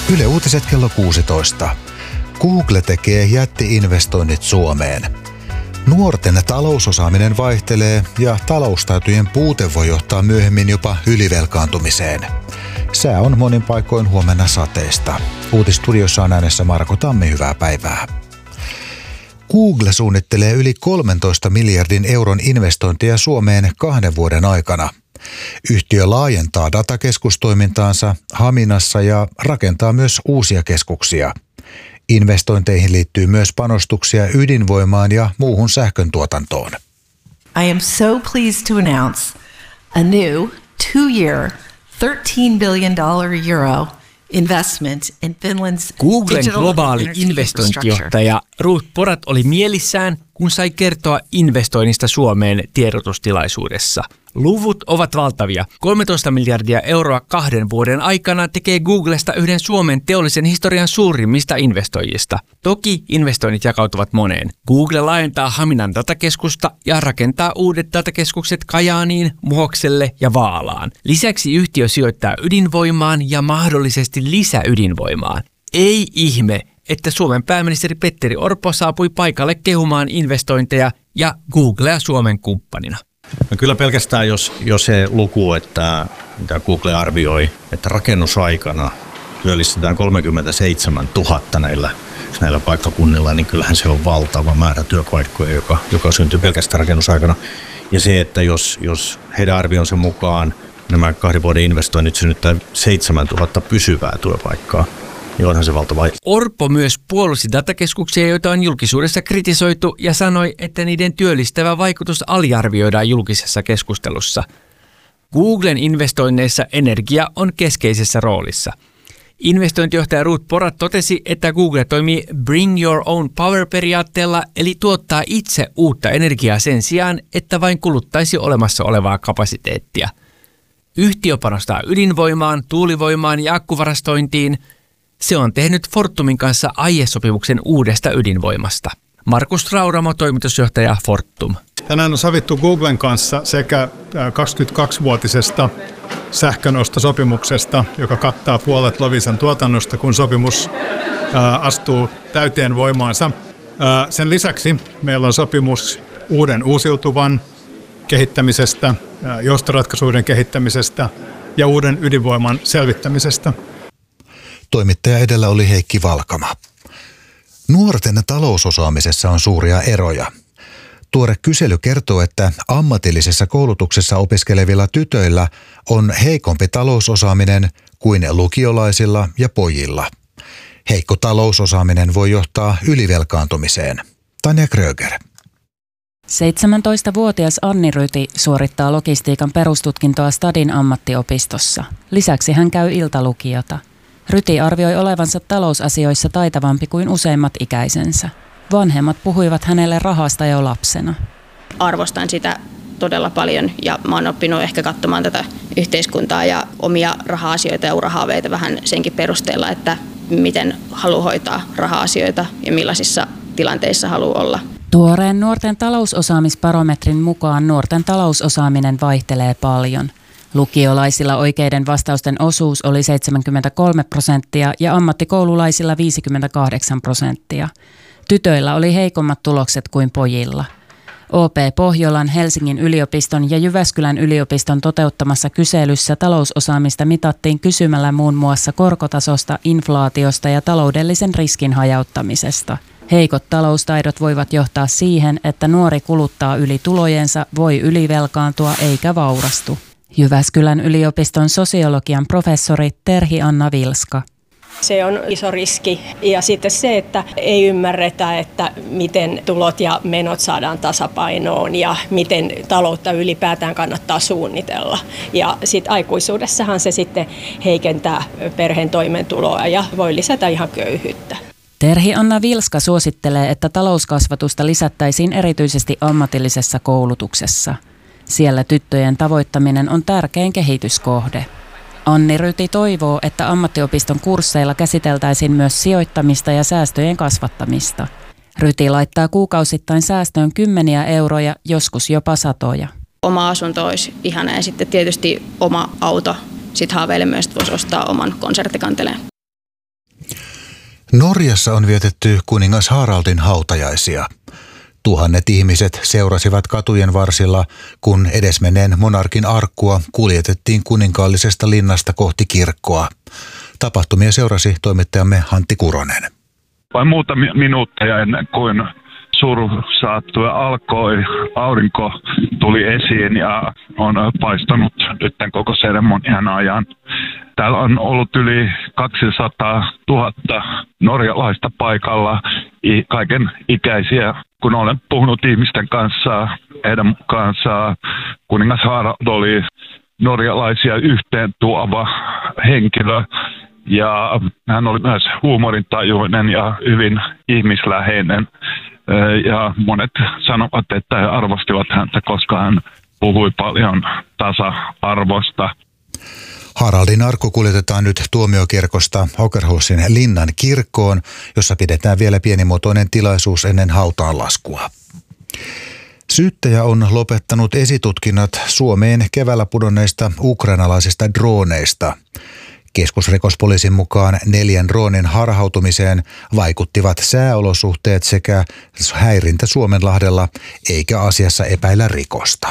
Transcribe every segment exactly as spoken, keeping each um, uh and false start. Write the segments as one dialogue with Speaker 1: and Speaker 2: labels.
Speaker 1: Yle Uutiset kello kuusitoista. Google tekee jätti-investoinnit Suomeen. Nuorten talousosaaminen vaihtelee ja taloustaitojen puute voi johtaa myöhemmin jopa ylivelkaantumiseen. Sää on monin paikoin huomenna sateista. Uutistuudiossa on äänessä Marko Tammi, hyvää päivää. Google suunnittelee yli kolmentoista miljardin euron investointia Suomeen kahden vuoden aikana. Yhtiö laajentaa datakeskustoimintaansa Haminassa ja rakentaa myös uusia keskuksia. Investointeihin liittyy myös panostuksia ydinvoimaan ja muuhun sähköntuotantoon.
Speaker 2: I am so pleased to announce a new two-year thirteen billion dollars euro investment in Finland's
Speaker 3: Googlen globaali investointijohtaja Ruth Porat oli mielissään, kun sai kertoa investoinnista Suomeen tiedotustilaisuudessa. Luvut ovat valtavia. kolmetoista miljardia euroa kahden vuoden aikana tekee Googlesta yhden Suomen teollisen historian suurimmista investoijista. Toki investoinnit jakautuvat moneen. Google laajentaa Haminan datakeskusta ja rakentaa uudet datakeskukset Kajaaniin, Muhokselle ja Vaalaan. Lisäksi yhtiö sijoittaa ydinvoimaan ja mahdollisesti lisäydinvoimaan. Ei ihme, että Suomen pääministeri Petteri Orpo saapui paikalle kehumaan investointeja ja Googlea Suomen kumppanina.
Speaker 4: No kyllä pelkästään, jos, jos se luku, että mitä Google arvioi, että rakennusaikana työllistetään kolmekymmentäseitsemäntuhatta näillä, näillä paikkakunnilla, niin kyllähän se on valtava määrä työpaikkoja, joka, joka syntyy pelkästään rakennusaikana. Ja se, että jos, jos heidän arvionsa mukaan nämä kahden vuoden investoinnit synnyttää seitsemäntuhatta pysyvää työpaikkaa, niin onhan se valtava.
Speaker 3: Orpo myös puolusti datakeskuksia, joita on julkisuudessa kritisoitu, ja sanoi, että niiden työllistävä vaikutus aliarvioidaan julkisessa keskustelussa. Googlen investoinneissa energia on keskeisessä roolissa. Investointijohtaja Ruth Porat totesi, että Google toimii Bring Your Own Power-periaatteella, eli tuottaa itse uutta energiaa sen sijaan, että vain kuluttaisi olemassa olevaa kapasiteettia. Yhtiö panostaa ydinvoimaan, tuulivoimaan ja akkuvarastointiin. Se on tehnyt Fortumin kanssa aiesopimuksen uudesta ydinvoimasta. Markus Rauramo, toimitusjohtaja Fortum.
Speaker 5: Tänään on sovittu Googlen kanssa sekä kaksikymmentäkaksivuotisesta sähkönostosopimuksesta, joka kattaa puolet Loviisan tuotannosta, kun sopimus astuu täyteen voimaansa. Sen lisäksi meillä on sopimus uuden uusiutuvan kehittämisestä, joustoratkaisuiden kehittämisestä ja uuden ydinvoiman selvittämisestä.
Speaker 1: Toimittaja edellä oli Heikki Valkama. Nuorten talousosaamisessa on suuria eroja. Tuore kysely kertoo, että ammatillisessa koulutuksessa opiskelevilla tytöillä on heikompi talousosaaminen kuin lukiolaisilla ja pojilla. Heikko talousosaaminen voi johtaa ylivelkaantumiseen. Tanja Kröger.
Speaker 6: seitsemäntoistavuotias Anni Ryti suorittaa logistiikan perustutkintoa Stadin ammattiopistossa. Lisäksi hän käy iltalukiota. Ryti arvioi olevansa talousasioissa taitavampi kuin useimmat ikäisensä. Vanhemmat puhuivat hänelle rahasta jo lapsena.
Speaker 7: Arvostan sitä todella paljon ja mä oon oppinut ehkä katsomaan tätä yhteiskuntaa ja omia raha-asioita ja urahaaveita vähän senkin perusteella, että miten haluaa hoitaa raha-asioita ja millaisissa tilanteissa haluaa olla.
Speaker 6: Tuoreen nuorten talousosaamisbarometrin mukaan nuorten talousosaaminen vaihtelee paljon. Lukiolaisilla oikeiden vastausten osuus oli seitsemänkymmentäkolme prosenttia ja ammattikoululaisilla viisikymmentäkahdeksan prosenttia. Tytöillä oli heikommat tulokset kuin pojilla. O P Pohjolan, Helsingin yliopiston ja Jyväskylän yliopiston toteuttamassa kyselyssä talousosaamista mitattiin kysymällä muun muassa korkotasosta, inflaatiosta ja taloudellisen riskin hajauttamisesta. Heikot taloustaidot voivat johtaa siihen, että nuori kuluttaa yli tulojensa, voi ylivelkaantua eikä vaurastu. Jyväskylän yliopiston sosiologian professori Terhi-Anna Vilska.
Speaker 8: Se on iso riski ja sitten se, että ei ymmärretä, että miten tulot ja menot saadaan tasapainoon ja miten taloutta ylipäätään kannattaa suunnitella. Ja sitten aikuisuudessahan se sitten heikentää perheen toimeentuloa ja voi lisätä ihan köyhyyttä.
Speaker 6: Terhi-Anna Vilska suosittelee, että talouskasvatusta lisättäisiin erityisesti ammatillisessa koulutuksessa. Siellä tyttöjen tavoittaminen on tärkein kehityskohde. Anni Ryti toivoo, että ammattiopiston kursseilla käsiteltäisiin myös sijoittamista ja säästöjen kasvattamista. Ryti laittaa kuukausittain säästöön kymmeniä euroja, joskus jopa satoja.
Speaker 7: Oma asunto olisi ihana ja sitten tietysti oma auto. Sitten haaveilen myös, että voisi ostaa oman konserttikanteleen.
Speaker 1: Norjassa on vietetty kuningas Haraldin hautajaisia. Tuhannet ihmiset seurasivat katujen varsilla, kun edesmenneen monarkin arkkua kuljetettiin kuninkaallisesta linnasta kohti kirkkoa. Tapahtumia seurasi toimittajamme Antti Kuronen.
Speaker 9: Vain muutamia minuutteja ennen kuin surusaattue alkoi, aurinko tuli esiin ja on paistanut nyt koko seremonian ajan. Täällä on ollut yli kaksisataatuhatta norjalaista paikalla, kaiken ikäisiä. Kun olen puhunut ihmisten kanssa, heidän kanssa kuningas Harald oli norjalaisia yhteen tuova henkilö. Ja hän oli myös huumorintajuinen ja hyvin ihmisläheinen. Ja monet sanovat, että he arvostivat häntä, koska hän puhui paljon tasa-arvosta.
Speaker 1: Haraldin arkku kuljetetaan nyt tuomiokirkosta Åkerhusin linnan kirkkoon, jossa pidetään vielä pienimuotoinen tilaisuus ennen hautaanlaskua. Syyttäjä on lopettanut esitutkinnat Suomeen keväällä pudonneista ukrainalaisista drooneista. Keskusrikospoliisin mukaan neljän droonin harhautumiseen vaikuttivat sääolosuhteet sekä häirintä Suomenlahdella, eikä asiassa epäillä rikosta.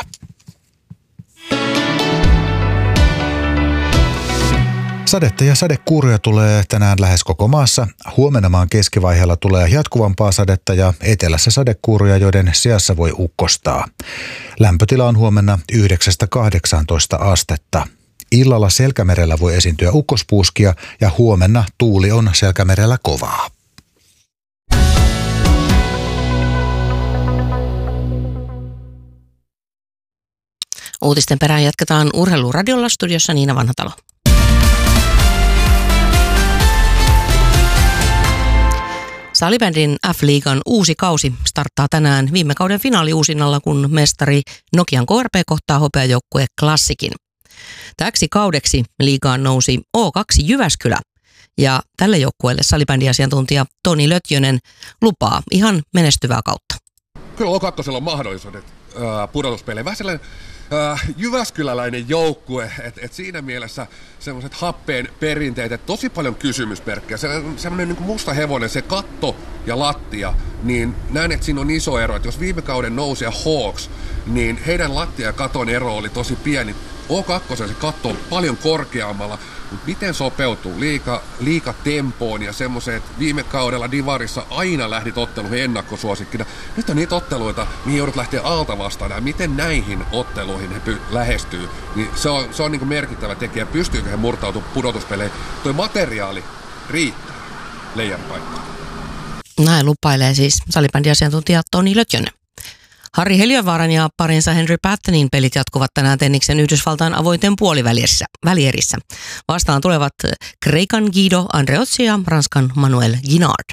Speaker 1: Sadetta ja sadekuuroja tulee tänään lähes koko maassa. Huomenna maan keskivaiheella tulee jatkuvampaa sadetta ja etelässä sadekuuroja, joiden seassa voi ukkostaa. Lämpötila on huomenna yhdeksästä kahdeksaantoista astetta. Illalla Selkämerellä voi esiintyä ukkospuuskia ja huomenna tuuli on Selkämerellä kovaa.
Speaker 10: Uutisten perään jatketaan Urheiluradiolla, studiossa Niina Vanhatalo. Salibändin F-liigan uusi kausi starttaa tänään viime kauden finaaliuusinnalla, kun mestari Nokian K R P kohtaa hopeajoukkue Klassikin. Täksi kaudeksi liigaan nousi O kaksi Jyväskylä ja tälle joukkueelle salibändiasiantuntija Toni Lötjönen lupaa ihan menestyvää kautta.
Speaker 11: Kyllä O kaksi on mahdollisuudet äh, pudotuspeleihin. Vähän sellainen äh, jyväskyläläinen joukkue, että et siinä mielessä semmoiset happeen perinteet, että tosi paljon kysymysmerkkejä. Se, semmoinen niin kuin musta hevonen, se katto ja lattia, niin näen, että siinä on iso ero. Että jos viime kauden nousi ja Hawks, niin heidän lattia ja katon ero oli tosi pieni. O kaksi se katto on paljon korkeammalla, mutta miten sopeutuu liika, liika tempoon ja semmoiseen, että viime kaudella Divarissa aina lähdit otteluihin ennakkosuosikkina. Nyt on niitä otteluita, mihin joudut lähteä alta vastaan, ja miten näihin otteluihin he py- lähestyy, niin se on, se on niin kuin merkittävä tekijä, pystyykö he murtautumaan pudotuspeleihin. Tuo materiaali riittää leijan paikkaan.
Speaker 10: Näin lupailee siis salibändiasiantuntija Toni Lötjönen. Harri Heliövaaran ja parinsa Henry Pattonin pelit jatkuvat tänään tenniksen Yhdysvaltain avointen puolivälierissä. Vastaan tulevat Kreikan Guido Andreozzi ja Ranskan Manuel Guinard.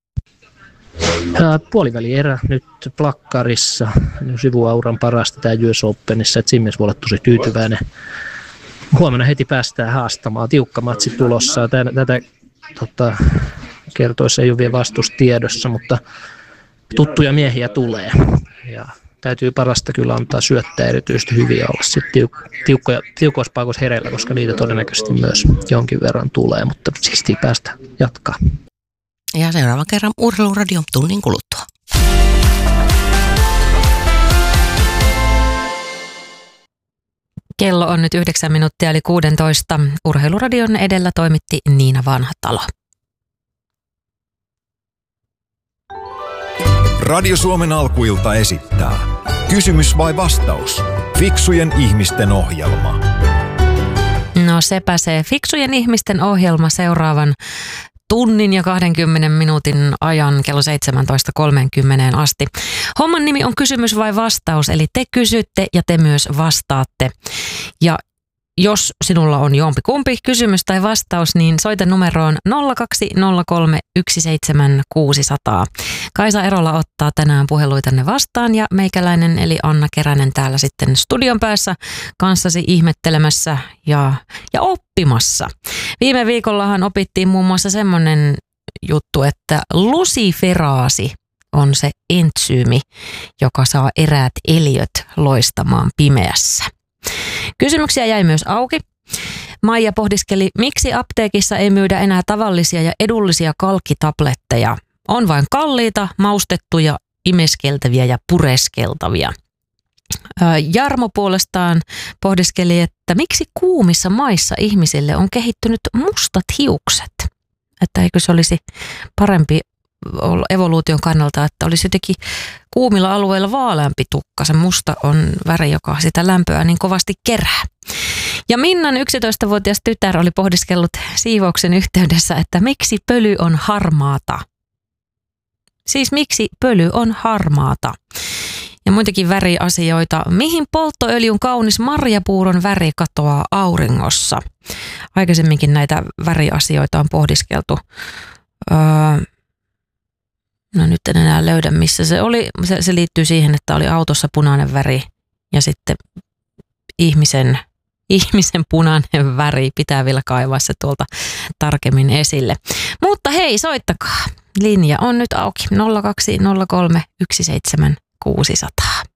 Speaker 12: Puolivälierä nyt plakkarissa. Sivuauran parasta tämä U S Openissa, että siinä mielessä voi olla tosi tyytyväinen. Huomenna heti päästään haastamaan. Tiukka matsi tulossa. Tätä, tätä tota, kertoissa ei ole vielä vastustiedossa, mutta tuttuja miehiä tulee. Ja täytyy parasta kyllä antaa syöttää erityisesti hyviä olla sitten tiuk- tiukkoja, tiukoissa paikoissa hereillä, koska niitä todennäköisesti myös jonkin verran tulee, mutta siistiä päästä jatkaa.
Speaker 10: Ja seuraavan kerran Urheiluradio tunnin kuluttua.
Speaker 13: Kello on nyt yhdeksän minuuttia eli kuusitoista. Urheiluradion edellä toimitti Niina Vanhatalo.
Speaker 14: Radio Suomen alkuilta esittää Kysymys vai vastaus? Fiksujen ihmisten ohjelma.
Speaker 13: No sepä se fiksujen ihmisten ohjelma seuraavan tunnin ja kahdenkymmenen minuutin ajan kello seitsemäntoista kolmekymmentä asti. Homman nimi on Kysymys vai vastaus, eli te kysytte ja te myös vastaatte. Ja jos sinulla on jompi kumpi kysymys tai vastaus, niin soita numeroon nolla kaksi nolla kolme yksi seitsemän kuusi nolla nolla. Kaisa Erola ottaa tänään puheluitanne vastaan ja meikäläinen eli Anna Keränen täällä sitten studion päässä kanssasi ihmettelemässä ja, ja oppimassa. Viime viikollahan opittiin muun muassa semmoinen juttu, että lusiferaasi on se entsyymi, joka saa eräät eliöt loistamaan pimeässä. Kysymyksiä jäi myös auki. Maija pohdiskeli, miksi apteekissa ei myydä enää tavallisia ja edullisia kalkkitabletteja. On vain kalliita, maustettuja, imeskeltäviä ja pureskeltavia. Jarmo puolestaan pohdiskeli, että miksi kuumissa maissa ihmisille on kehittynyt mustat hiukset. Että eikö se olisi parempi evoluution kannalta, että olisi jotenkin kuumilla alueilla vaaleampi tukka. Se musta on väri, joka sitä lämpöä niin kovasti kerää. Ja Minnan yksitoistavuotias tytär oli pohdiskellut siivouksen yhteydessä, että miksi pöly on harmaata. Siis miksi pöly on harmaata. Ja muitakin väriasioita. Mihin polttoöljyn kaunis marjapuuron väri katoaa auringossa? Aikaisemminkin näitä väriasioita on pohdiskeltu. Öö, no nyt en enää löydä, missä se oli. Se, se liittyy siihen, että oli autossa punainen väri ja sitten ihmisen, ihmisen punainen väri. Pitää vielä kaivaa se tuolta tarkemmin esille. Mutta hei, soittakaa. Linja on nyt auki. nolla kaksi nolla kolme yksi seitsemän kuusi nolla nolla.